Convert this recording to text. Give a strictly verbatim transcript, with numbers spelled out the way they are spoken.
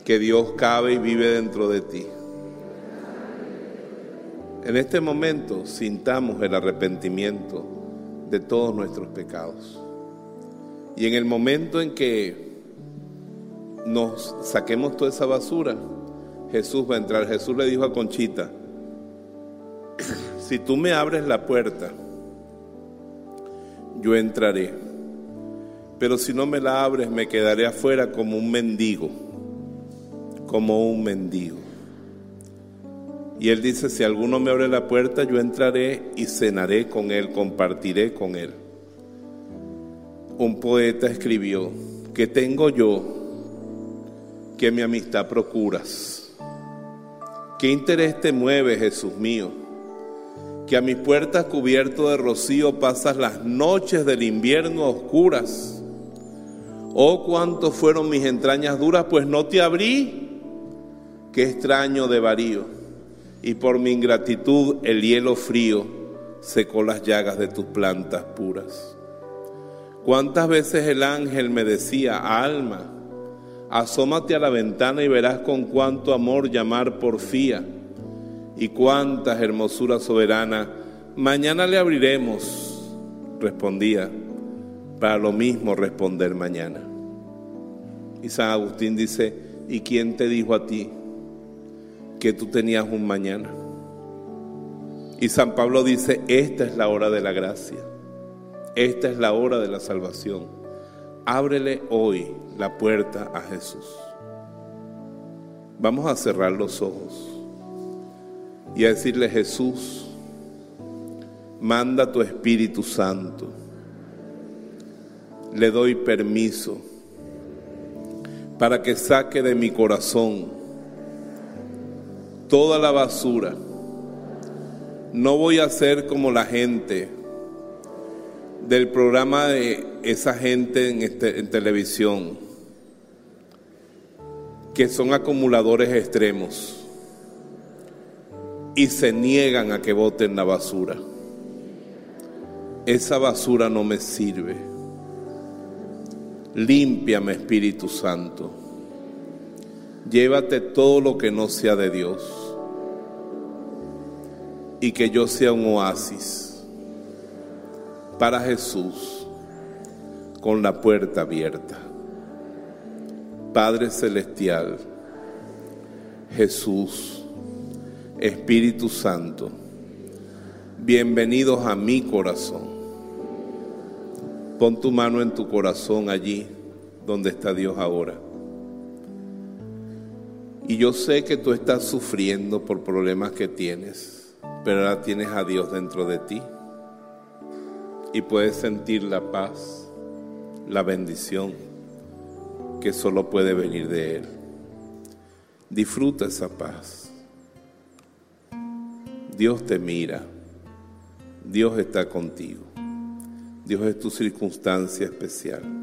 que Dios cabe y vive dentro de ti. En este momento sintamos el arrepentimiento de todos nuestros pecados. Y en el momento en que nos saquemos toda esa basura, Jesús va a entrar. Jesús le dijo a Conchita: si tú me abres la puerta, yo entraré. Pero si no me la abres, me quedaré afuera como un mendigo. Como un mendigo. Y él dice: si alguno me abre la puerta, yo entraré y cenaré con él, compartiré con él. Un poeta escribió: ¿qué tengo yo que mi amistad procuras? ¿Qué interés te mueve, Jesús mío? Que a mis puertas cubierto de rocío pasas las noches del invierno oscuras. Oh, cuánto fueron mis entrañas duras, pues no te abrí. Qué extraño desvarío. Y por mi ingratitud el hielo frío secó las llagas de tus plantas puras. Cuántas veces el ángel me decía: alma, asómate a la ventana y verás con cuánto amor llamar porfía. Y cuántas hermosuras soberana, mañana le abriremos. Respondía: para lo mismo responder mañana. Y San Agustín dice: ¿y quién te dijo a ti que tú tenías un mañana? Y San Pablo dice: esta es la hora de la gracia, esta es la hora de la salvación. Ábrele hoy la puerta a Jesús. Vamos a cerrar los ojos y a decirle: Jesús, manda tu Espíritu Santo. Le doy permiso para que saque de mi corazón toda la basura. No voy a ser como la gente del programa de esa gente en, este, en televisión, que son acumuladores extremos y se niegan a que boten la basura. Esa basura no me sirve. Límpiame, Espíritu Santo. Llévate todo lo que no sea de Dios y que yo sea un oasis para Jesús con la puerta abierta. Padre Celestial, Jesús, Espíritu Santo, bienvenidos a mi corazón. Pon tu mano en tu corazón allí donde está Dios ahora. Y yo sé que tú estás sufriendo por problemas que tienes, pero ahora tienes a Dios dentro de ti y puedes sentir la paz, la bendición que solo puede venir de Él. Disfruta esa paz. Dios te mira, Dios está contigo. Dios es tu circunstancia especial.